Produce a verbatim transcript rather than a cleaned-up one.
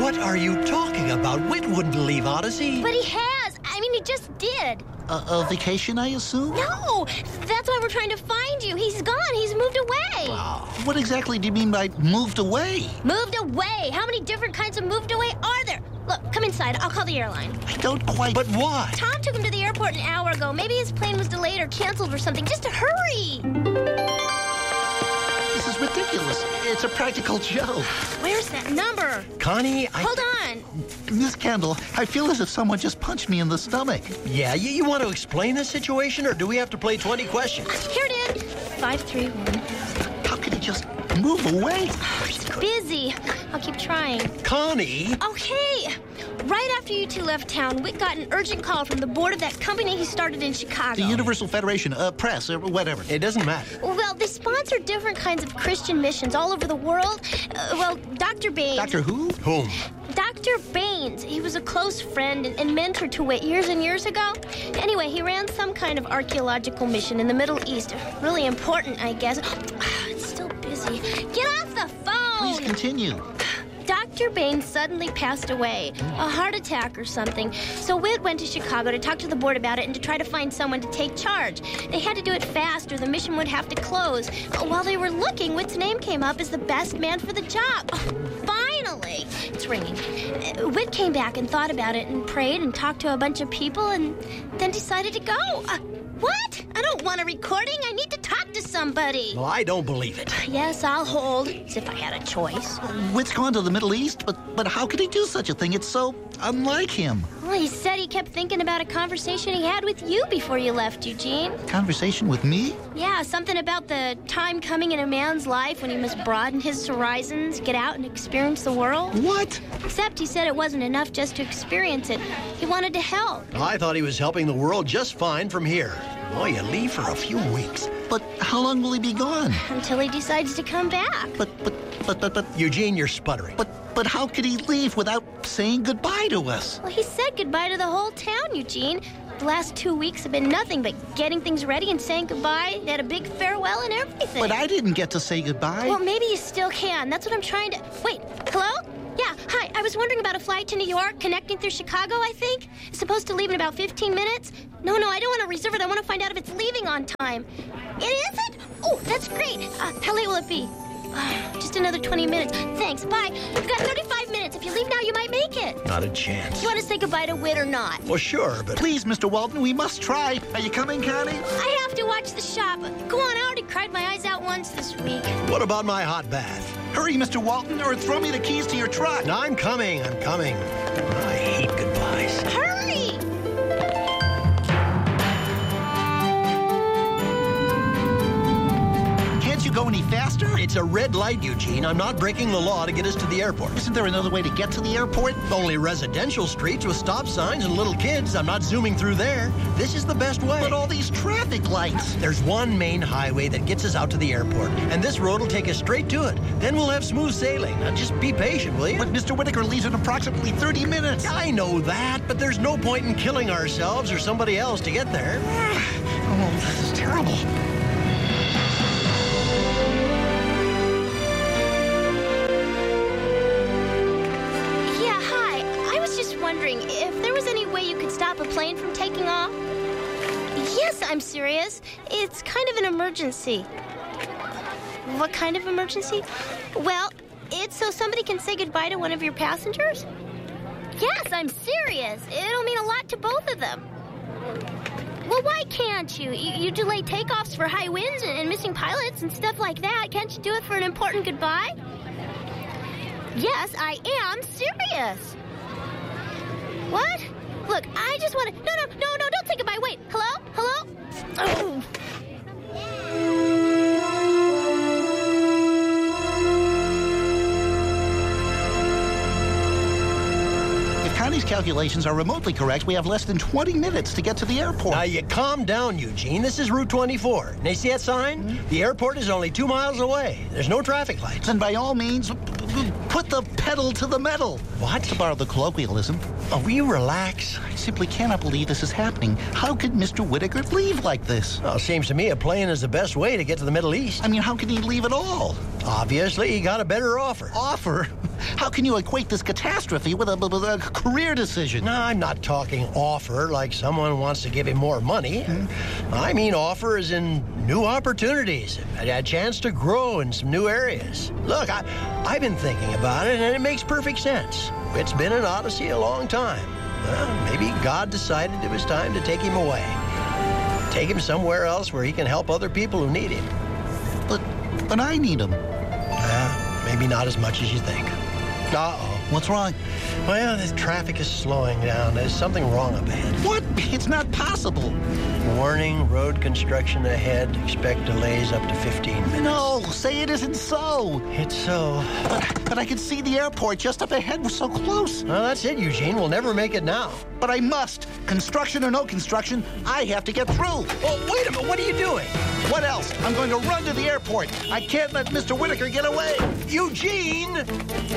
What are you talking about? Whit wouldn't leave Odyssey. But he has. I mean, he just did. A, a vacation, I assume? No, that's why we're trying to find you. He's gone. He's moved away. Wow. What exactly do you mean by moved away? Moved away? How many different kinds of moved away are there? Look, come inside. I'll call the airline. I don't quite... But why? Tom took him to the airport an hour ago. Maybe his plane was delayed or canceled or something. Just hurry. This is ridiculous. It's a practical joke. Where's that number? Connie, I... Hold on. Miss Kendall, I feel as if someone just punched me in the stomach. Yeah, you, you want to explain the situation, or do we have to play twenty questions? Here it is. five three one. How could he just move away? Oh, he's busy. I'll keep trying. Connie! Okay. Right after you two left town, Whit got an urgent call from the board of that company he started in Chicago. The Universal Federation, uh, Press, or whatever. It doesn't matter. Well, they sponsor different kinds of Christian missions all over the world. Uh, well, Doctor Baines... Doctor who? Whom? Doctor Baines. He was a close friend and, and mentor to Whit years and years ago. Anyway, he ran some kind of archaeological mission in the Middle East. Really important, I guess. It's still busy. Get off the phone! Please continue. Doctor Baines suddenly passed away, a heart attack or something. So Whit went to Chicago to talk to the board about it and to try to find someone to take charge. They had to do it fast or the mission would have to close. While they were looking, Whit's name came up as the best man for the job. Oh, finally! It's ringing. Uh, Whit came back and thought about it and prayed and talked to a bunch of people and then decided to go. Uh, what? I don't want a recording. I need to talk to somebody. Well, I don't believe it. Yes, I'll hold, as if I had a choice. Whit's gone to the Middle East, but but how could he do such a thing? It's so unlike him. Well, he said he kept thinking about a conversation he had with you before you left, Eugene. Conversation with me? Yeah, something about the time coming in a man's life when he must broaden his horizons, get out and experience the world. What? Except he said it wasn't enough just to experience it. He wanted to help. I thought he was helping the world just fine from here. Oh, you leave for a few weeks. But how long will he be gone? Until he decides to come back. But, but, but, but, but, Eugene, you're sputtering. but, but how could he leave without saying goodbye to us? Well, he said goodbye to the whole town, Eugene. The last two weeks have been nothing but getting things ready and saying goodbye. They had a big farewell and everything. But I didn't get to say goodbye. Well, maybe you still can. That's what I'm trying to... Wait, hello? Yeah, hi. I was wondering about a flight to New York connecting through Chicago, I think. It's supposed to leave in about fifteen minutes. No, no, I don't want to reserve it. I want to find out if it's leaving on time. It isn't? Oh, that's great. Uh, how late will it be? Uh, just another twenty minutes. Thanks, bye. You've got thirty-five minutes. If you leave now, you might make it. Not a chance. You want to say goodbye to Whit or not? Well, sure, but... Please, Mister Walton, we must try. Are you coming, Connie? I have to watch the shop. Go on, I already cried my eyes out once this week. What about my hot bath? Hurry, Mister Walton, or throw me the keys to your truck. No, I'm coming. I'm coming. I hate goodbyes. Hurry! Can't you go any faster? It's a red light, Eugene. I'm not breaking the law to get us to the airport. Isn't there another way to get to the airport? Only residential streets with stop signs and little kids. I'm not zooming through there. This is the best way. But all these traffic lights. There's one main highway that gets us out to the airport, and this road will take us straight to it. Then we'll have smooth sailing. Now, just be patient, will you? But Mister Whitaker leaves in approximately thirty minutes. I know that, but there's no point in killing ourselves or somebody else to get there. Oh, this is terrible. Yeah, hi. I was just wondering if there was any way you could stop a plane from taking off. Yes, I'm serious. It's kind of an emergency. What kind of emergency? Well, it's so somebody can say goodbye to one of your passengers. Yes, I'm serious. It'll mean a lot to both of them. Well, why can't you? You, you delay takeoffs for high winds and, and missing pilots and stuff like that. Can't you do it for an important goodbye? Yes, I am serious. What? Look, I just want to... No, no, no, no, don't say goodbye. Wait, hello? Hello? Oh. If Connie's calculations are remotely correct, we have less than twenty minutes to get to the airport. Now, you calm down, Eugene. This is Route twenty-four. And you see that sign? Mm-hmm. The airport is only two miles away. There's no traffic lights. Then by all means, put the pedal to the metal. What? To borrow the colloquialism. Oh, will you relax? I simply cannot believe this is happening. How could Mister Whitaker leave like this? Well, it seems to me a plane is the best way to get to the Middle East. I mean, how can he leave at all? Obviously, he got a better offer. Offer? How can you equate this catastrophe with a, with a career decision? No, I'm not talking offer like someone wants to give him more money. Hmm? I mean offer as in new opportunities, a, a chance to grow in some new areas. Look, I, I've been thinking about it, and it makes perfect sense. It's been an odyssey a long time. Well, maybe God decided it was time to take him away. Take him somewhere else where he can help other people who need him. But, but I need him. Uh, maybe not as much as you think. Uh-oh. What's wrong? Well, the traffic is slowing down. There's something wrong up ahead. What? It's not possible. Warning, road construction ahead. Expect delays up to fifteen minutes. No, say it isn't so. It's so. But, but I can see the airport just up ahead. We're so close. Well, that's it, Eugene. We'll never make it now. But I must. Construction or no construction, I have to get through. Oh, wait a minute. What are you doing? What else? I'm going to run to the airport. I can't let Mister Whitaker get away. Eugene!